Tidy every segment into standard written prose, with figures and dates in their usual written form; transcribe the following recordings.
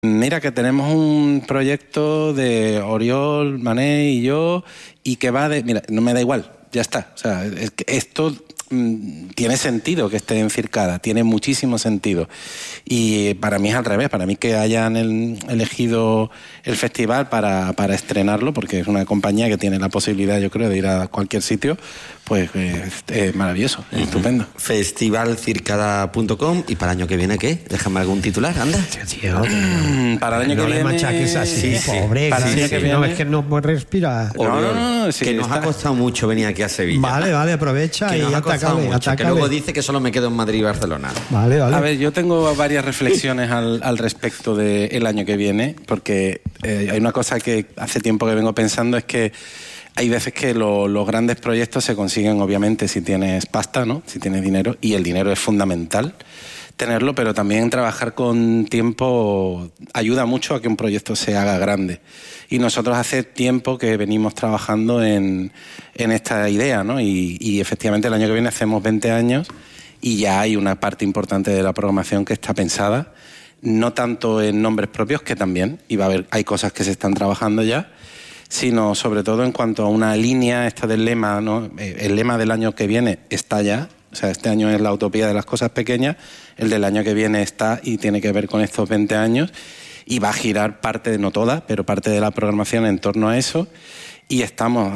Mira que tenemos un proyecto de Oriol, Mané y yo, y que va de... Mira, no me da igual, ya está. O sea, es que esto tiene sentido que esté en Circada, tiene muchísimo sentido. Y para mí es al revés, para mí que hayan elegido el festival para estrenarlo, porque es una compañía que tiene la posibilidad, yo creo, de ir a cualquier sitio, pues es maravilloso, es estupendo. Festivalcircada.com. ¿Y para el año que viene qué? Déjame algún titular, anda. Para el año que viene... machaques así, pobre. Para el año que viene... No, es que no puedes respirar. No, sí, que nos ha costado mucho venir aquí a Sevilla. Vale, aprovecha que y atacale. Que luego dice que solo me quedo en Madrid y Barcelona. Vale. A ver, yo tengo varias reflexiones al respecto del año que viene, porque hay una cosa que hace tiempo que vengo pensando, es que hay veces que los grandes proyectos se consiguen, obviamente, si tienes pasta, ¿no? Si tienes dinero, y el dinero es fundamental tenerlo, pero también trabajar con tiempo ayuda mucho a que un proyecto se haga grande. Y nosotros hace tiempo que venimos trabajando en esta idea, ¿no? Y efectivamente el año que viene hacemos 20 años y ya hay una parte importante de la programación que está pensada, no tanto en nombres propios, que también, hay cosas que se están trabajando ya, sino sobre todo en cuanto a una línea esta del lema, ¿no? El lema del año que viene está ya, o sea, este año es la utopía de las cosas pequeñas, el del año que viene está y tiene que ver con estos 20 años y va a girar parte, no toda, pero parte de la programación en torno a eso. Y estamos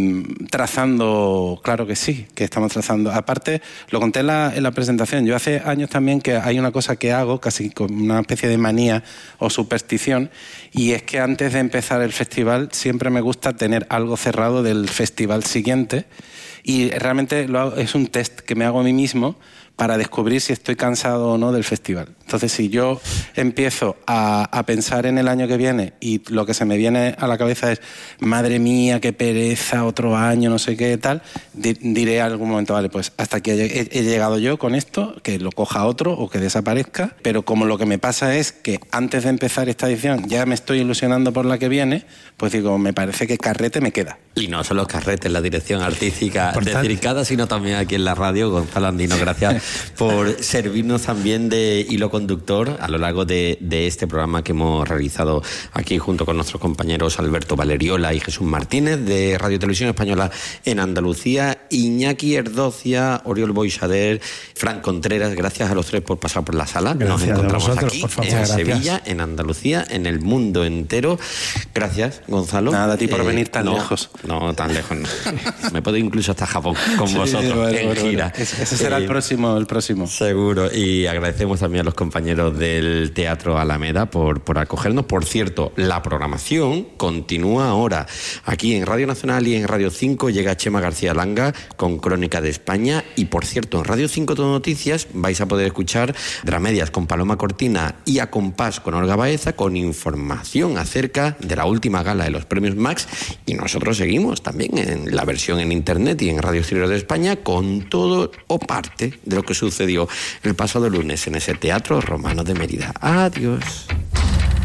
trazando, claro que sí, que estamos trazando. Aparte, lo conté en la presentación, yo hace años también que hay una cosa que hago, casi con una especie de manía o superstición, y es que antes de empezar el festival siempre me gusta tener algo cerrado del festival siguiente, y realmente es un test que me hago a mí mismo para descubrir si estoy cansado o no del festival. Entonces, si yo empiezo a pensar en el año que viene y lo que se me viene a la cabeza es madre mía, qué pereza, otro año, no sé qué, tal, diré en algún momento, vale, pues hasta aquí he llegado yo con esto, que lo coja otro o que desaparezca, pero como lo que me pasa es que antes de empezar esta edición ya me estoy ilusionando por la que viene, pues digo, me parece que carrete me queda. Y no solo carrete en la dirección artística de Circada, sino también aquí en la radio. Gonzalo Andino, gracias por servirnos también de hilo conductor a lo largo de este programa que hemos realizado aquí junto con nuestros compañeros Alberto Valeriola y Jesús Martínez de Radio Televisión Española en Andalucía, Iñaki Erdocia, Oriol Boixader, Fran Contreras. Gracias a los tres por pasar por la sala. Gracias. Nos encontramos Vosotros, aquí por favor, en gracias. Sevilla, en Andalucía, en el mundo entero. Gracias, Gonzalo. Nada, a ti por venir tan lejos. No, tan lejos no. Me puedo ir incluso hasta Japón con vosotros en gira. Ese será el próximo. Seguro. Y agradecemos también a los compañeros del Teatro Alameda por acogernos. Por cierto, la programación continúa ahora. Aquí en Radio Nacional y en Radio 5 llega Chema García Langa con Crónica de España. Y por cierto, en Radio 5 Todo Noticias vais a poder escuchar Dramedias con Paloma Cortina y A Compás con Olga Baeza, con información acerca de la última gala de los premios Max. Y nosotros seguimos también en la versión en internet y en Radio Exterior de España con todo o parte de lo que sucedió el pasado lunes en ese Teatro Romano de Mérida. Adiós.